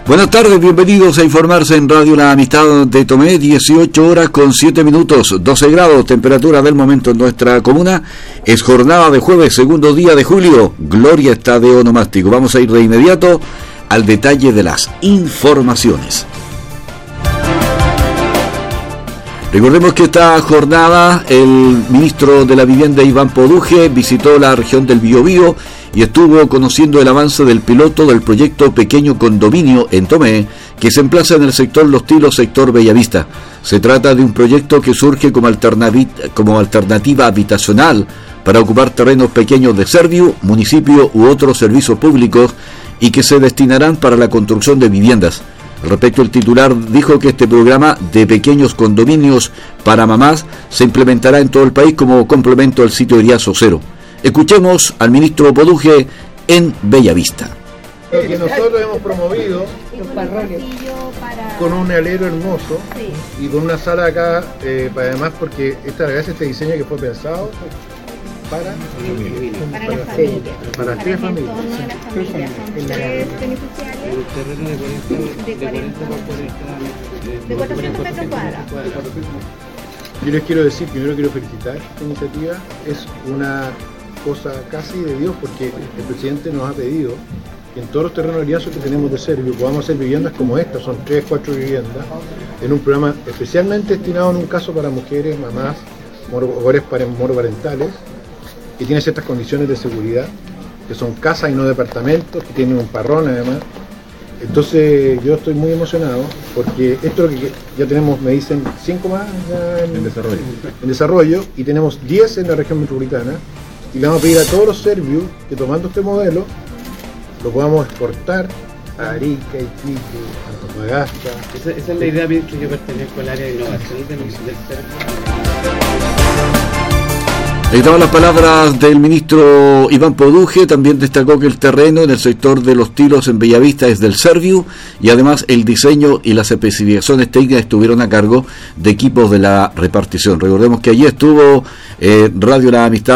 Buenas tardes, bienvenidos a informarse en Radio La Amistad de Tomé, 18 horas con 7 minutos, 12 grados, temperatura del momento en nuestra comuna. Es jornada de jueves, segundo día de julio, Gloria Estadio Onomástico. Vamos a ir de inmediato al detalle de las informaciones. Recordemos que esta jornada el ministro de la Vivienda, Iván Poduje, visitó la región del Biobío y estuvo conociendo el avance del piloto del proyecto Pequeño Condominio en Tomé, que se emplaza en el sector Los Tilos, sector Bellavista. Se trata de un proyecto que surge como alternativa habitacional para ocupar terrenos pequeños de Serviu, municipio u otros servicios públicos y que se destinarán para la construcción de viviendas. Al respecto, el titular dijo que este programa de pequeños condominios para mamás se implementará en todo el país como complemento al sitio Iriazo Cero. Escuchemos al ministro Poduje en Bellavista. Lo que nosotros hemos promovido con un alero hermoso y con una sala acá, además porque este diseño que fue pensado para tres familias. Tres beneficiarios de 400 metros cuadrados. Yo les quiero decir, primero quiero felicitar esta iniciativa, es una cosa casi de Dios porque el presidente nos ha pedido que en todos los terrenos aliados que tenemos de Serviu podamos hacer viviendas como esta, son 3, 4 viviendas, en un programa especialmente destinado en un caso para mujeres, mamás, hogares monoparentales, que tienen ciertas condiciones de seguridad, que son casas y no departamentos, que tienen un parrón además. Entonces yo estoy muy emocionado porque esto es lo que ya tenemos, me dicen 5 más ya en desarrollo y tenemos 10 en la región metropolitana y le vamos a pedir a todos los Serviu que tomando este modelo lo podamos exportar a Arica, Iquique, Antofagasta. Esa es la idea que yo pertenezco al área de innovación del Ahí estaban las palabras del ministro Iván Poduje. También destacó que el terreno en el sector de Los Tilos en Bellavista es del Serviu y además el diseño y las especificaciones técnicas estuvieron a cargo de equipos de la repartición. Recordemos que allí estuvo Radio La Amistad